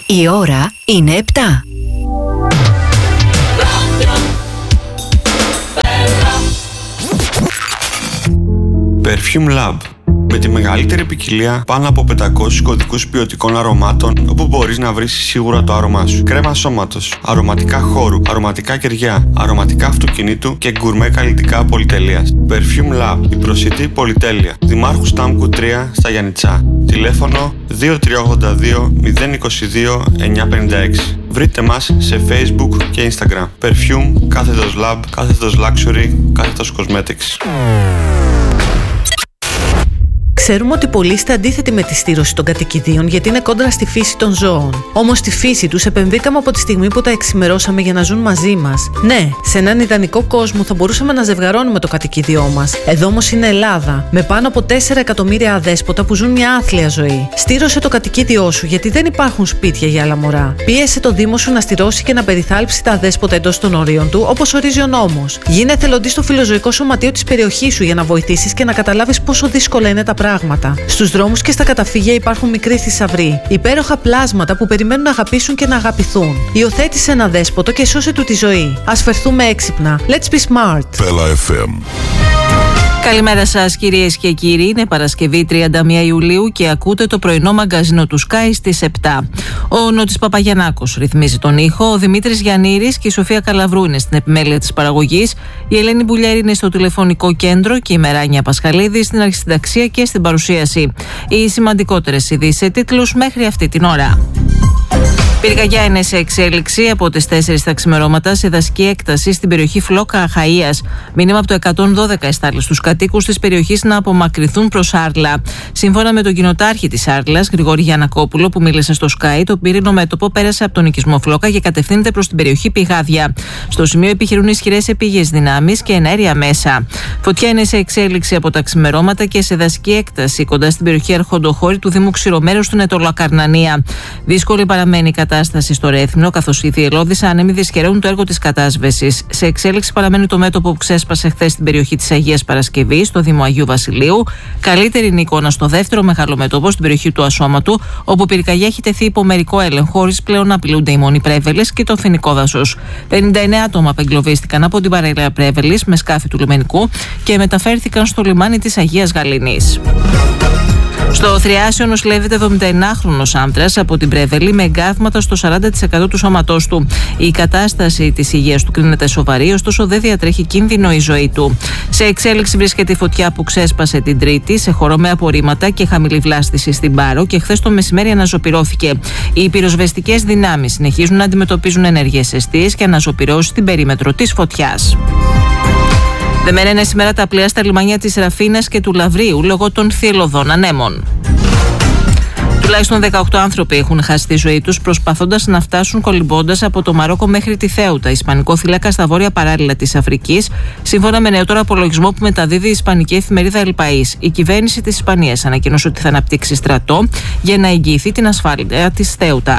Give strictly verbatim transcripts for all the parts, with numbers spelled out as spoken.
Η ώρα είναι επτά. Perfume Lab. Με τη μεγαλύτερη ποικιλία πάνω από πεντακόσιους κωδικούς ποιοτικών αρωμάτων, όπου μπορείς να βρεις σίγουρα το άρωμά σου. Κρέμα σώματος, αρωματικά χώρου, αρωματικά κεριά, αρωματικά αυτοκινήτου και γκουρμέ καλλιτικά πολυτελείας. Perfume Lab, η προσιτή πολυτέλεια. Δημάρχου Στάμκου τρία στα Γιαννιτσά. Τηλέφωνο δύο τρία ογδόντα δύο μηδέν είκοσι δύο εννιακόσια πενήντα έξι. Βρείτε μας σε Facebook και Instagram. Perfume, κάθετος Lab, κάθετος Luxury, κάθετος Cosmetics. Ξέρουμε ότι πολλοί είστε αντίθετοι με τη στήρωση των κατοικιδίων γιατί είναι κόντρα στη φύση των ζώων. Όμως στη φύση τους επεμβήκαμε από τη στιγμή που τα εξημερώσαμε για να ζουν μαζί μας. Ναι, σε έναν ιδανικό κόσμο θα μπορούσαμε να ζευγαρώνουμε το κατοικίδιό μας. Εδώ όμως είναι Ελλάδα, με πάνω από τέσσερα εκατομμύρια αδέσποτα που ζουν μια άθλια ζωή. Στήρωσε το κατοικίδιό σου γιατί δεν υπάρχουν σπίτια για άλλα μωρά. Πίεσε το Δήμο σου να στηρώσει και να περιθάλψει τα αδέσποτα εντός των ορίων του, όπως ορίζει ο νόμος. Γίνε εθελοντής στο φιλοζωικό σωματείο της περιοχής σου για να βοηθήσεις και να καταλάβεις πόσο δύσκολα είναι τα πράγματα. Στους δρόμους και στα καταφύγια υπάρχουν μικροί θησαυροί, υπέροχα πλάσματα που περιμένουν να αγαπήσουν και να αγαπηθούν. Υιοθέτησε ένα δέσποτο και σώσε του τη ζωή. Ας φερθούμε έξυπνα. Let's be smart. Πέλα εφ εμ. Καλημέρα σας κυρίες και κύριοι, είναι Παρασκευή τριάντα μία Ιουλίου και ακούτε το πρωινό μαγκαζίνο του Sky στις επτά. Ο Νότης Παπαγιαννάκος ρυθμίζει τον ήχο, ο Δημήτρης Γιαννήρης και η Σοφία Καλαβρού είναι στην επιμέλεια της παραγωγής, η Ελένη Μπουλιέρη είναι στο τηλεφωνικό κέντρο και η Μεράνια Πασχαλίδη στην αρχισυνταξία και στην παρουσίαση. Οι σημαντικότερες ειδήσεις σε τίτλους μέχρι αυτή την ώρα. Πυρκαγιά είναι σε εξέλιξη από τις τέσσερις τα ξημερώματα σε δασική έκταση στην περιοχή Φλόκα Αχαΐας. Μήνυμα από το εκατόν δώδεκα εστάλει στους κατοίκους της περιοχής να απομακρυνθούν προς Άρλα. Σύμφωνα με τον κοινοτάρχη της Άρλας, Γρηγόρη Γιαννακόπουλο, που μίλησε στο Sky, το πύρινο μέτωπο πέρασε από τον οικισμό Φλόκα και κατευθύνεται προς την περιοχή Πηγάδια. Στο σημείο επιχειρούν ισχυρές επίγειες δυνάμεις και εναέρια μέσα. Φωτιά είναι σε εξέλιξη από τα ξημερώματα και σε δασική έκταση κοντά στην περιοχή Αρχοντοχώρη του Δήμου Ξηρομέρους του Νετολακαρνανία. Δύσκολη παραμένει η κατάσταση στο Ρέθυμνο, καθώς οι θυελλώδεις άνεμοι δυσκεραίνουν το έργο της κατάσβεσης. Σε εξέλιξη παραμένει το μέτωπο που ξέσπασε χθες στην περιοχή της Αγίας Παρασκευής, στο Δήμο Αγίου Βασιλείου. Καλύτερη είναι η εικόνα στο δεύτερο μεγάλο μέτωπο, στην περιοχή του Ασώματου, όπου η πυρκαγιά έχει τεθεί υπό μερικό έλεγχο, χωρίς πλέον να απειλούνται οι Μονοί Πρέβελες και το Φοινικό Δάσος. πενήντα εννέα άτομα απεγκλωβίστηκαν από την παραλία Πρέβελης με σκάφη του λιμενικού και μεταφέρθηκαν στο λιμάνι της Αγίας Γαλήνης. Στο Θριάσιο νοσηλεύεται εβδομηνταεννάχρονος άντρας από την Πρέβελη με εγκάβματα στο σαράντα τοις εκατό του σώματός του. Η κατάσταση της υγείας του κρίνεται σοβαρή, ωστόσο δεν διατρέχει κίνδυνο η ζωή του. Σε εξέλιξη βρίσκεται η φωτιά που ξέσπασε την Τρίτη σε χώρο με απορρίμματα και χαμηλή βλάστηση στην Πάρο και χθες το μεσημέρι αναζωπυρώθηκε. Οι πυροσβεστικές δυνάμεις συνεχίζουν να αντιμετωπίζουν ενέργειες εστίες και αναζωπυρώσεις στην περίμετρο της φωτιάς. Δεμένα είναι σήμερα τα πλοία στα λιμάνια της Ραφίνας και του Λαβρίου λόγω των θυελλωδών ανέμων. Τουλάχιστον δεκαοκτώ άνθρωποι έχουν χάσει τη ζωή τους προσπαθώντας να φτάσουν κολυμπώντας από το Μαρόκο μέχρι τη Θέουτα, ισπανικό θύλακα στα βόρεια παράλια της Αφρικής, σύμφωνα με νεότερο απολογισμό που μεταδίδει η ισπανική εφημερίδα El País. Η κυβέρνηση της Ισπανίας ανακοίνωσε ότι θα αναπτύξει στρατό για να εγγυηθεί την ασφάλεια της Θέουτα.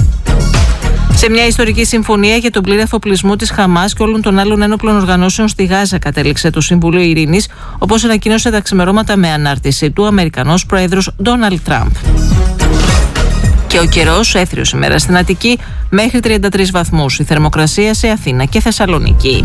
Σε μια ιστορική συμφωνία για τον πλήρη αφοπλισμό της Χαμάς και όλων των άλλων ένοπλων οργανώσεων στη Γάζα κατέληξε το Συμβούλιο Ειρήνης, όπως ανακοίνωσε τα ξημερώματα με ανάρτηση του Αμερικανός Πρόεδρος Ντόναλντ Τραμπ. Και ο καιρός έθριος σήμερα στην Αττική μέχρι τριάντα τρεις βαθμούς, η θερμοκρασία σε Αθήνα και Θεσσαλονίκη.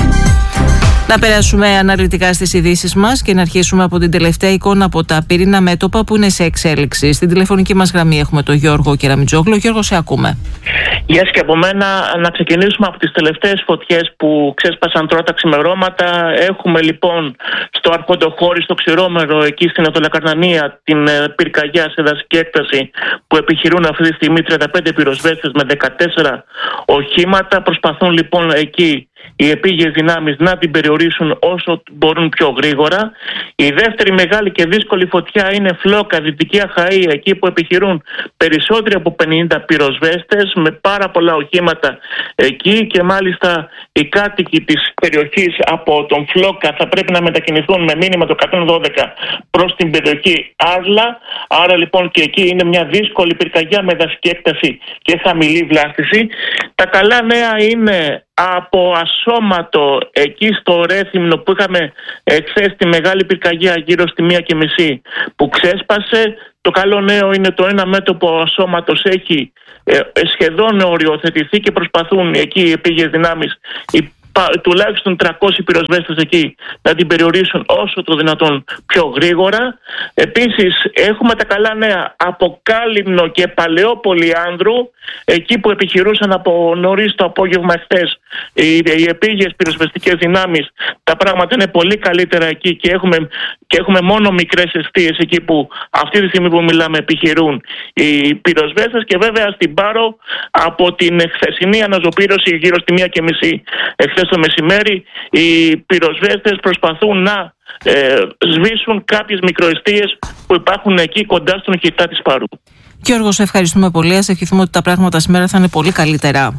Να περάσουμε αναλυτικά στις ειδήσεις μας και να αρχίσουμε από την τελευταία εικόνα από τα πύρινα μέτωπα που είναι σε εξέλιξη. Στην τηλεφωνική μας γραμμή έχουμε τον Γιώργο Κεραμιτζόγλου. Γιώργο, σε ακούμε. Γεια σας και από μένα. Να ξεκινήσουμε από τις τελευταίες φωτιές που ξέσπασαν τώρα τα ξημερώματα. Έχουμε λοιπόν στο Αρχοντοχώρη, στο Ξηρόμερο, εκεί στην Νετολακαρνανία, την πυρκαγιά σε δασική έκταση που επιχειρούν αυτή τη στιγμή τριάντα πέντε πυροσβέστες με δεκατέσσερα οχήματα. Προσπαθούν λοιπόν εκεί οι επίγειες δυνάμεις να την περιορίσουν όσο μπορούν πιο γρήγορα. Η δεύτερη μεγάλη και δύσκολη φωτιά είναι Φλόκα, Δυτική Αχαΐα, εκεί που επιχειρούν περισσότεροι από πενήντα πυροσβέστες με πάρα πολλά οχήματα εκεί, και μάλιστα οι κάτοικοι της περιοχής από τον Φλόκα θα πρέπει να μετακινηθούν με μήνυμα το εκατόν δώδεκα προς την περιοχή Άρλα. Άρα λοιπόν και εκεί είναι μια δύσκολη πυρκαγιά με δασική έκταση και χαμηλή βλάστηση. Τα καλά νέα είναι από Ασώματο, εκεί στο Ρέθυμνο που είχαμε χθες τη μεγάλη πυρκαγιά γύρω στη μία και μισή που ξέσπασε. Το καλό νέο είναι το ένα μέτωπο σώματος έχει ε, σχεδόν οριοθετηθεί και προσπαθούν εκεί οι επίγειες δυνάμεις, οι τουλάχιστον τριακόσιοι πυροσβέστες εκεί, να την περιορίσουν όσο το δυνατόν πιο γρήγορα. Επίσης έχουμε τα καλά νέα από Κάλυμνο και Παλαιόπολη Άνδρου, εκεί που επιχειρούσαν από νωρίς το απόγευμα χθες οι, οι επίγειες πυροσβεστικές δυνάμεις. Τα πράγματα είναι πολύ καλύτερα εκεί και έχουμε, και έχουμε μόνο μικρές εστίες εκεί που αυτή τη στιγμή που μιλάμε επιχειρούν οι πυροσβέστες. Και βέβαια στην Πάρο από την χθεσινή αναζωπήρωση γύρω στη μία και μισή εχθές το μεσημέρι, οι πυροσβέστες προσπαθούν να ε, σβήσουν κάποιες μικροεστίες που υπάρχουν εκεί κοντά στον χιτά της Πάρου. Γιώργο, σε ευχαριστούμε πολύ. Ας ευχηθούμε ότι τα πράγματα σήμερα θα είναι πολύ καλύτερα.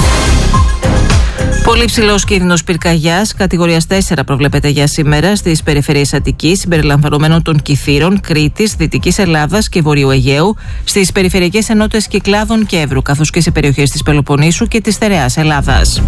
Πολύ ψηλός κίνδυνος πυρκαγιάς, κατηγορίας τέσσερα προβλέπεται για σήμερα στις περιφέρειες Αττικής, συμπεριλαμβανομένων των Κιθήρων, Κρήτης, Δυτικής Ελλάδας και Βορείου Αιγαίου, στις περιφερειακές ενότητες Κυκλάδων και Εύρου, καθώς και σε περιοχές της Πελοποννήσου και της Στερεάς Ελλάδας.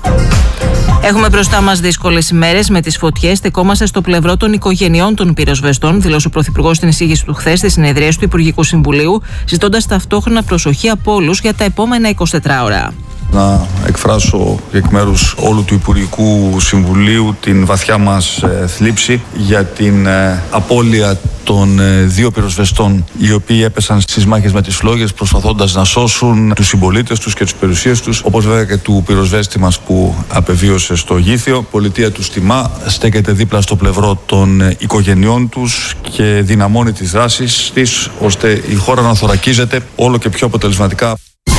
Έχουμε μπροστά μας δύσκολες ημέρες με τις φωτιές. Στεκόμαστε στο πλευρό των οικογενειών των πυροσβεστών, δηλώσε ο Πρωθυπουργός στην εισήγηση του χθες στη συνεδρία του Υπουργικού Συμβουλίου, ζητώντας ταυτόχρονα προσοχή από όλους για τα επόμενα εικοσιτέσσερις ώρα. Να εκφράσω εκ μέρους όλου του Υπουργικού Συμβουλίου την βαθιά μας ε, θλίψη για την ε, απώλεια των ε, δύο πυροσβεστών, οι οποίοι έπεσαν στις μάχες με τις φλόγες προσπαθώντας να σώσουν τους συμπολίτες τους και τις περιουσίες τους, όπως βέβαια και του πυροσβέστη μας που απεβίωσε στο Γήθιο. Η πολιτεία του τιμά, στέκεται δίπλα στο πλευρό των ε, οικογενειών τους και δυναμώνει τις δράσεις της, ώστε η χώρα να θωρακίζεται όλο και πιο αποτελεσματικά.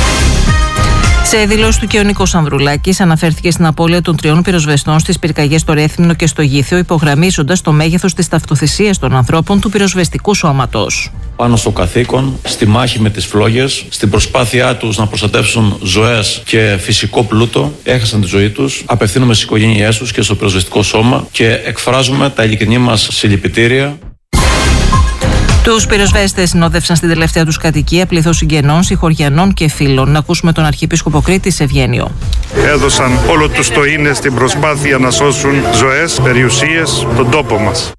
Σε δήλωση του και ο Νίκος Ανδρουλάκης αναφέρθηκε στην απώλεια των τριών πυροσβεστών στις πυρκαγιές στο Ρέθυμνο και στο Γήθιο, υπογραμμίζοντας το μέγεθος της ταυτοθυσίας των ανθρώπων του πυροσβεστικού σώματος. Πάνω στο καθήκον, στη μάχη με τις φλόγες, στην προσπάθειά τους να προστατεύσουν ζωές και φυσικό πλούτο, έχασαν τη ζωή τους. Απευθύνομαι στις οικογένειές τους και στο πυροσβεστικό σώμα και εκφράζουμε τα ειλικρινή μας συλληπιτήρια. Τους πυροσβέστες συνόδευσαν στην τελευταία τους κατοικία πληθώς συγγενών, συγχωριανών και φίλων. Να ακούσουμε τον Αρχιεπίσκοπο Κρήτης Ευγένιο. Έδωσαν όλο τους το είναι στην προσπάθεια να σώσουν ζωές, περιουσίες, τον τόπο μας.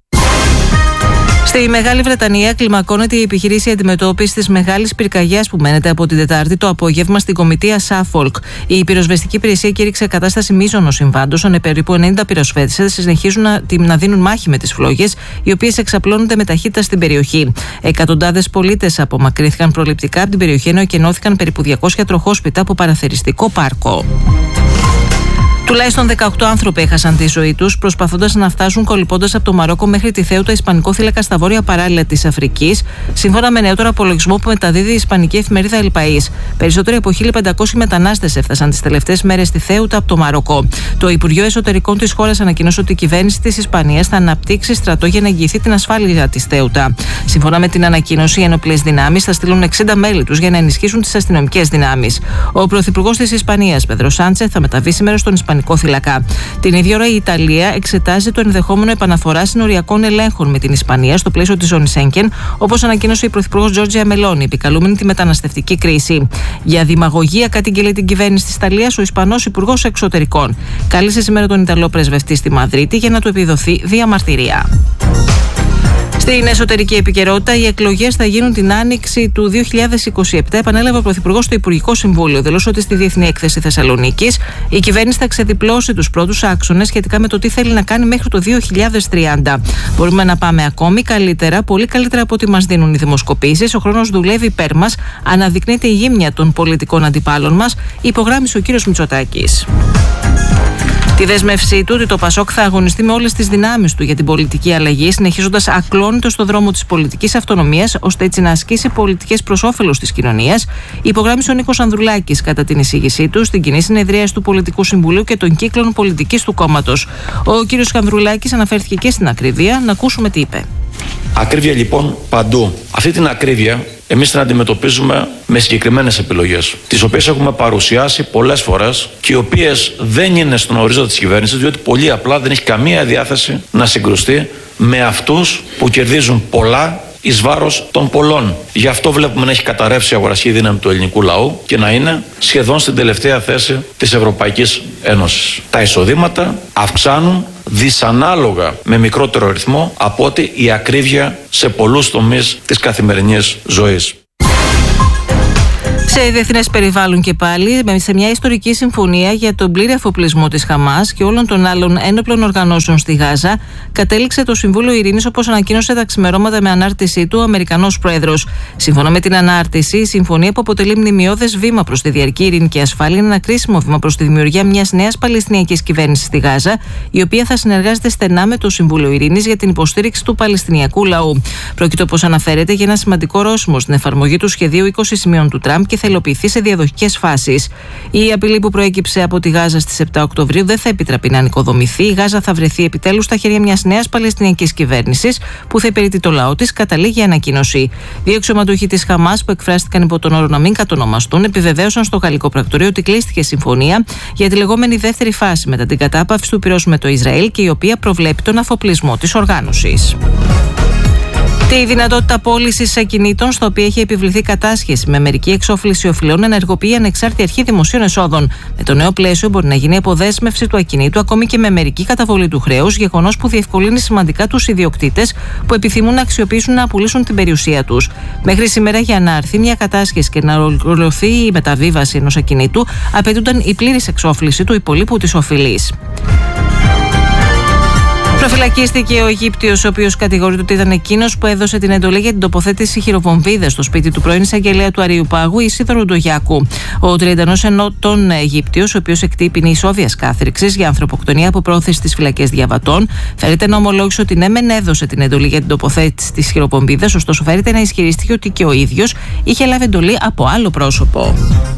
Στη Μεγάλη Βρετανία κλιμακώνεται η επιχείρηση αντιμετώπισης της μεγάλης πυρκαγιάς που μένεται από την Τετάρτη το απόγευμα στην κομιτεία Σάφολκ. Η πυροσβεστική υπηρεσία κήρυξε κατάσταση μείζωνος συμβάντος, ώστε περίπου ενενήντα πυροσβέστες συνεχίζουν να, να δίνουν μάχη με τις φλόγες, οι οποίες εξαπλώνονται με ταχύτητα στην περιοχή. Εκατοντάδες πολίτες απομακρύνθηκαν προληπτικά από την περιοχή, ενώ εκενώθηκαν περίπου διακόσια τροχόσπιτα από παραθεριστικό πάρκο. Τουλάχιστον δεκαοκτώ άνθρωποι έχασαν τη ζωή τους προσπαθώντας να φτάσουν κολυμπώντας από το Μαρόκο μέχρι τη Θέουτα ισπανικό θύλακα στα βόρεια παράλια της Αφρικής, σύμφωνα με νεότερο απολογισμό που μεταδίδει η ισπανική εφημερίδα El País. Περισσότεροι από χίλια πεντακόσιοι μετανάστες έφτασαν τις τελευταίες μέρες στη Θέουτα από το Μαρόκο. Το Υπουργείο Εσωτερικών της χώρας ανακοίνωσε ότι η κυβέρνηση της Ισπανίας θα αναπτύξει στρατό για να εγγυηθεί την ασφάλεια της Θέουτα. Σύμφωνα με την ανακοίνωση, οι ενόπλες δυνάμεις θα στείλουν εξήντα μέλη τους για να ενισχύσουν τις αστυνομικές δυνάμεις. Ο Πρωθυπουργός της Ισπανίας, Πέδρο Σάντσεθ, θα μεταβεί σήμερα στον ισπανικό θύλακα. Την ίδια ώρα η Ιταλία εξετάζει το ενδεχόμενο επαναφορά συνοριακών ελέγχων με την Ισπανία στο πλαίσιο της ζώνης Σέγγεν, όπως ανακοίνωσε η Πρωθυπουργός Τζόρτζια Μελόνι, επικαλούμενη τη μεταναστευτική κρίση. Για δημαγωγία κατήγγειλε την κυβέρνηση της Ιταλίας ο Ισπανός Υπουργός Εξωτερικών. Κάλεσε σήμερα τον Ιταλό πρεσβευτή στη Μαδρίτη για να του επιδοθεί διαμαρτυρία. Στην εσωτερική επικαιρότητα, οι εκλογές θα γίνουν την άνοιξη του δύο χιλιάδες είκοσι επτά, επανέλαβε ο Πρωθυπουργός στο Υπουργικό Συμβούλιο. Δήλωσε ότι στη Διεθνή Έκθεση Θεσσαλονίκης η κυβέρνηση θα ξεδιπλώσει τους πρώτους άξονες σχετικά με το τι θέλει να κάνει μέχρι το δύο χιλιάδες τριάντα. Μπορούμε να πάμε ακόμη καλύτερα, πολύ καλύτερα από ό,τι μας δίνουν οι δημοσκοπήσεις. Ο χρόνος δουλεύει υπέρ μας, αναδεικνύεται η γύμνια των πολιτικών αντιπάλων μας, υπογράμμισε ο κ. Μητσοτάκης. Τη δέσμευσή του ότι το Πασόκ θα αγωνιστεί με όλες τις δυνάμεις του για την πολιτική αλλαγή, συνεχίζοντας ακλόνητο στο δρόμο της πολιτικής αυτονομίας, ώστε έτσι να ασκήσει πολιτικές προς όφελος της κοινωνίας, υπογράμμισε ο Νίκος Ανδρουλάκης κατά την εισήγησή του στην κοινή συνεδρίαση του Πολιτικού Συμβουλίου και των κύκλων πολιτικής του κόμματος. Ο κ. Ανδρουλάκης αναφέρθηκε και στην ακρίβεια. Να ακούσουμε τι είπε. Ακρίβεια λοιπόν παντού. Αυτή την ακρίβεια εμείς την αντιμετωπίζουμε με συγκεκριμένες επιλογές, τις οποίες έχουμε παρουσιάσει πολλές φορές και οι οποίες δεν είναι στον ορίζοντα της κυβέρνησης, διότι πολύ απλά δεν έχει καμία διάθεση να συγκρουστεί με αυτούς που κερδίζουν πολλά εις βάρος των πολλών. Γι' αυτό βλέπουμε να έχει καταρρεύσει η αγοραστική δύναμη του ελληνικού λαού και να είναι σχεδόν στην τελευταία θέση της Ευρωπαϊκής Ένωσης. Τα εισοδήματα αυξάνουν δυσανάλογα με μικρότερο ρυθμό από ότι η ακρίβεια σε πολλούς τομείς της καθημερινής ζωής. Σε διεθνές περιβάλλον και πάλι, σε μια ιστορική συμφωνία για τον πλήρη αφοπλισμό της Χαμάς και όλων των άλλων ένοπλων οργανώσεων στη Γάζα, κατέληξε το Συμβούλιο Ειρήνης, όπως ανακοίνωσε τα ξημερώματα με ανάρτησή του ο Αμερικανός Πρόεδρος. Σύμφωνα με την ανάρτηση, η συμφωνία που αποτελεί μνημειώδες βήμα προς τη διαρκή ειρήνη και ασφάλεια είναι ένα κρίσιμο βήμα προς τη δημιουργία μιας νέας Παλαιστινιακής κυβέρνησης στη Γάζα, η οποία θα συνεργάζεται στενά με το Συμβούλιο Ειρήνης για την υποστήριξη του Παλαιστινιακού λαού. Πρόκειται, όπως αναφέρεται, για ένα σημαντικό ορόσημο στην εφαρμογή του σχεδίου είκοσι σημείων του Τραμπ και θα υλοποιηθεί σε διαδοχικές φάσεις. Η απειλή που προέκυψε από τη Γάζα στις επτά Οκτωβρίου δεν θα επιτραπεί να ανοικοδομηθεί. Η Γάζα θα βρεθεί επιτέλους στα χέρια μιας νέας Παλαιστινιακής κυβέρνησης που θα υπηρετεί το λαό της, καταλήγει η ανακοίνωση. Δύο αξιωματούχοι της Χαμάς που εκφράστηκαν υπό τον όρο να μην κατονομαστούν επιβεβαίωσαν στο γαλλικό πρακτορείο ότι κλείστηκε συμφωνία για τη λεγόμενη δεύτερη φάση μετά την κατάπαυση του πυρός με το Ισραήλ και η οποία προβλέπει τον αφοπλισμό της οργάνωσης. Τη δυνατότητα πώλησης ακινήτων, στο οποίο έχει επιβληθεί κατάσχεση με μερική εξόφληση οφειλών, ενεργοποιεί ανεξάρτητη αρχή δημοσίων εσόδων. Με το νέο πλαίσιο μπορεί να γίνει αποδέσμευση του ακινήτου ακόμη και με μερική καταβολή του χρέους, γεγονός που διευκολύνει σημαντικά τους ιδιοκτήτες που επιθυμούν να αξιοποιήσουν να πουλήσουν την περιουσία τους. Μέχρι σήμερα, για να αρθεί μια κατάσχεση και να ολοκληρωθεί η μεταβίβαση ενός ακινήτου, απαιτούνταν η πλήρης εξόφληση του υπολείπου της οφειλής. Προφυλακίστηκε ο Αιγύπτιος, ο οποίος κατηγορείται ότι ήταν εκείνος που έδωσε την εντολή για την τοποθέτηση χειροβομβίδας στο σπίτι του πρώην εισαγγελέα του Αριουπάγου, Ισίδωρου Ντογιάκου. Ο τριανταενός ετών Αιγύπτιος, ο οποίος εκτεί ποινή ισόβιας κάθριξης για ανθρωποκτονία από πρόθεση στις φυλακές διαβατών, φέρεται να ομολόγησε ότι ναι, μεν έδωσε την εντολή για την τοποθέτηση της χειροβομβίδας, ωστόσο φέρεται να ισχυριστεί ότι και ο ίδιος είχε λάβει εντολή από άλλο πρόσωπο.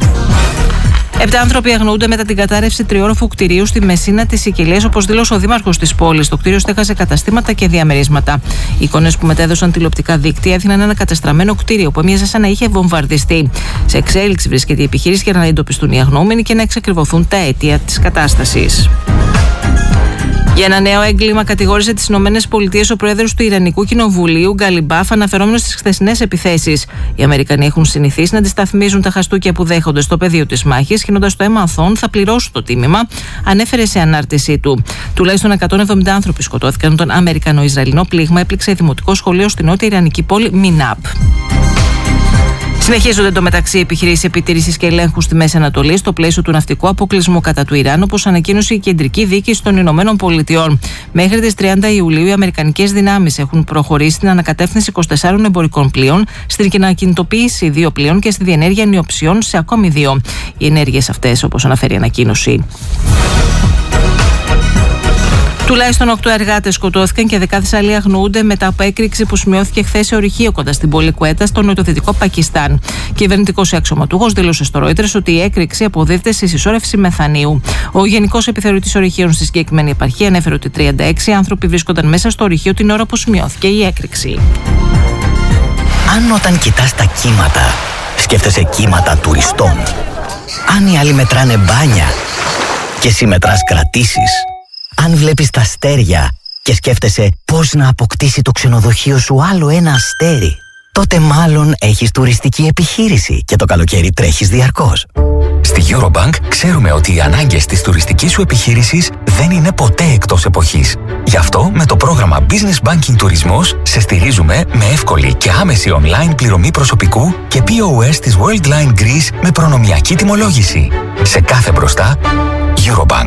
Επτά άνθρωποι αγνοούνται μετά την κατάρρευση τριόροφου κτηρίου στη Μεσίνα της Σικελίας, όπως δήλωσε ο δήμαρχος της πόλης. Το κτίριο στέγασε καταστήματα και διαμερίσματα. Οι εικόνες που μετέδωσαν τηλεοπτικά δίκτυα έδειχναν ένα κατεστραμμένο κτίριο που έμοιαζε σαν να είχε βομβαρδιστεί. Σε εξέλιξη βρίσκεται η επιχείρηση για να εντοπιστούν οι αγνοούμενοι και να εξακριβωθούν τα αίτια της κατάστασης. Για ένα νέο έγκλημα κατηγόρησε τις ΗΠΑ ο πρόεδρος του Ιρανικού Κοινοβουλίου, Γκαλιμπάφ, αναφερόμενος στις χθεσινές επιθέσεις. Οι Αμερικανοί έχουν συνηθίσει να αντισταθμίζουν τα χαστούκια που δέχονται στο πεδίο της μάχης, χύνοντας το αίμα αθώων θα πληρώσουν το τίμημα, ανέφερε σε ανάρτησή του. Τουλάχιστον εκατόν εβδομήντα άνθρωποι σκοτώθηκαν όταν Αμερικανο-Ισραηλινό πλήγμα έπληξε δημοτικό σχολείο στην νότια Ιρανική πόλη Μινάμπ. Συνεχίζονται εντωμεταξύ επιχειρήσεις επιτήρησης και ελέγχου στη Μέση Ανατολή στο πλαίσιο του ναυτικού αποκλεισμού κατά του Ιράν, όπως ανακοίνωσε η Κεντρική Διοίκηση των Ηνωμένων Πολιτειών. Μέχρι τις τριάντα Ιουλίου, οι αμερικανικές δυνάμεις έχουν προχωρήσει στην ανακατεύθυνση είκοσι τεσσάρων εμπορικών πλοίων, στην ανακινητοποίηση δύο πλοίων και στη διενέργεια νιοψιών σε ακόμη δύο. Οι ενέργειες αυτές, όπως αναφέρει η ανακοίνωση. Τουλάχιστον οκτώ εργάτες σκοτώθηκαν και δεκάδες άλλοι αγνοούνται μετά από έκρηξη που σημειώθηκε χθες σε ορυχείο κοντά στην πόλη Κουέτα, στο νοτιοδυτικό Πακιστάν. Κυβερνητικός αξιωματούχος δήλωσε στο Reuters ότι η έκρηξη αποδίδεται στη συσσόρευση μεθανίου. Ο Γενικός Επιθεωρητής Ορυχείων στη συγκεκριμένη επαρχία ανέφερε ότι τριάντα έξι άνθρωποι βρίσκονταν μέσα στο ορυχείο την ώρα που σημειώθηκε η έκρηξη. Αν όταν κοιτάς τα κύματα, σκέφτεσαι κύματα τουριστών. Αν οι άλλοι μετράνε μπάνια και εσύ μετράς κρατήσεις. Αν βλέπεις τα αστέρια και σκέφτεσαι πώς να αποκτήσει το ξενοδοχείο σου άλλο ένα αστέρι, τότε μάλλον έχεις τουριστική επιχείρηση και το καλοκαίρι τρέχεις διαρκώς. Στη Eurobank ξέρουμε ότι οι ανάγκες της τουριστικής σου επιχείρησης δεν είναι ποτέ εκτός εποχής. Γι' αυτό με το πρόγραμμα Business Banking Τουρισμός σε στηρίζουμε με εύκολη και άμεση online πληρωμή προσωπικού και πι ο ες της Worldline Greece με προνομιακή τιμολόγηση. Σε κάθε μπροστά, Eurobank.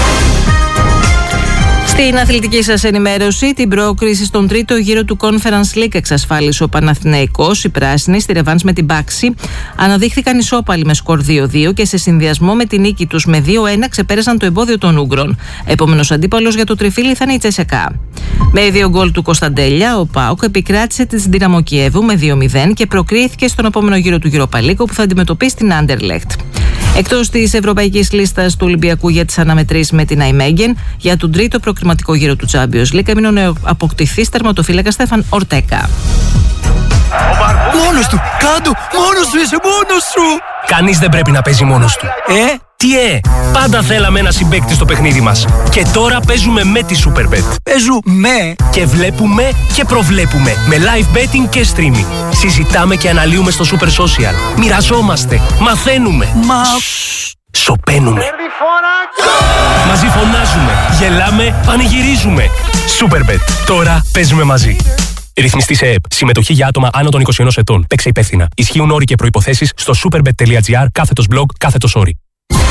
Στην αθλητική σας ενημέρωση, την πρόκριση στον τρίτο γύρο του Conference League εξασφάλισε ο Παναθηναϊκός. Οι πράσινοι στη ρεβάνς με την Πάξη αναδείχθηκαν ισόπαλοι με σκορ δύο δύο και σε συνδυασμό με την νίκη τους με δύο ένα ξεπέρασαν το εμπόδιο των Ούγγρων. Επόμενος αντίπαλος για το τριφύλι θα είναι η Τσέσεκα. Με δύο γκολ του Κωνσταντέλια, ο ΠΑΟΚ επικράτησε τη Δυναμό Κιέβου με δύο μηδέν και προκρίθηκε στον επόμενο γύρο του Europa League, που θα αντιμετωπίσει την Anderlecht. Εκτός της ευρωπαϊκής λίστας του Ολυμπιακού για τις αναμετρήσεις με την Αϊμέγγεν, για τον τρίτο προκριματικό γύρο του Champions League έμεινε ο αποκτηθής τερματοφύλακας Στέφαν Ορτέκα. Μόνος του! Κάντο! Μόνος σου! Είσαι μόνος σου! Κανείς δεν πρέπει να παίζει μόνος του. Ε? Τι ε! Πάντα θέλαμε ένα συμπαίκτη στο παιχνίδι μας. Και τώρα παίζουμε με τη Superbet. Παίζουμε! Και βλέπουμε και προβλέπουμε. Με live betting και streaming. Συζητάμε και αναλύουμε στο Super Social. Μοιραζόμαστε. Μαθαίνουμε. Μα... σωπαίνουμε. Μαζί φωνάζουμε, γελάμε, πανηγυρίζουμε. Superbet. Τώρα παίζουμε μαζί. Ρυθμιστή σε ΕΕΠ. Συμμετοχή για άτομα άνω των είκοσι ενός ετών. Παίξε υπεύθυνα. Ισχύουν όροι και προϋποθέσεις στο superbet.gr κάθετος blog κάθετος όροι.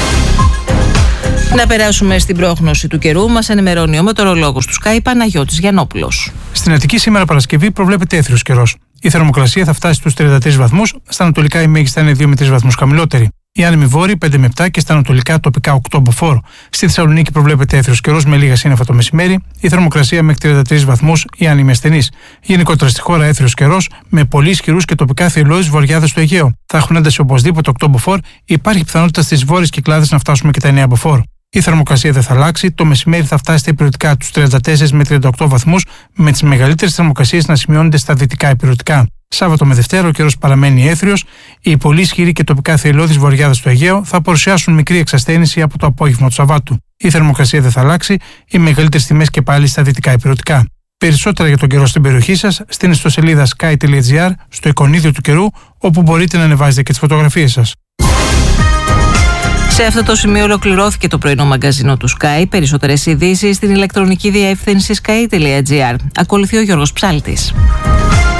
Να περάσουμε στην πρόγνωση του καιρού. Μας ενημερώνει ο μετεωρολόγος του Sky Παναγιώτης Γιαννόπουλος. Στην Αττική σήμερα Παρασκευή προβλέπεται έθριος καιρός. Η θερμοκρασία θα φτάσει στους τριάντα τρεις βαθμούς, στα ανατολικά η μέγιστη θα είναι δύο με τρεις βαθμούς χαμηλότερη. Η άνεμη βόρειη πέντε με επτά και στα ανατολικά τοπικά οκτώ μποφόρ. Στη Θεσσαλονίκη προβλέπεται έθριος καιρός με λίγα σύννεφα το μεσημέρι. Η θερμοκρασία μέχρι τριάντα τρεις βαθμούς, η άνεμη ασθενής. Γενικότερα στη χώρα έθριος καιρός με πολύ ισχυρούς και τοπικά θηριώδεις βορειάδες στο Αιγαίο. Θα έχουν ένταση οπωσδήποτε οκτώ μποφόρ. Υπάρχει πιθανότητα στις βόρειες Κυκλάδες να φτάσουμε και τα εννέα μποφόρ. Η θερμοκρασία δεν θα αλλάξει. Το μεσημέρι θα φτάσει στα ηπειρωτικά τους τριάντα τέσσερα με τριάντα οκτώ βαθμούς, με τις μεγαλύτερες θερμοκρασίες να σημειώνονται στα δυτικά ηπειρωτικά. Σάββατο με Δευτέρα ο καιρός παραμένει έθριος. Οι πολύ ισχυροί και τοπικά θηριώδεις βορειάδες στο Αιγαίο θα παρουσιάσουν μικρή εξασθένηση από το απόγευμα του Σαββάτου. Η θερμοκρασία δεν θα αλλάξει. Οι μεγαλύτερες τιμές και πάλι στα δυτικά ηπειρωτικά. Περισσότερα για τον καιρό στην περιοχή σας στην ιστοσελίδα sky.gr, στο εικονίδιο του καιρού, όπου μπορείτε να ανεβάζετε και τις φωτογραφίες σας. Σε αυτό το σημείο ολοκληρώθηκε το πρωινό μαγκαζίνο του Sky. Περισσότερες ειδήσεις στην ηλεκτρονική διεύθυνση sky.gr. Ακολουθεί ο Γιώργος Ψάλτης.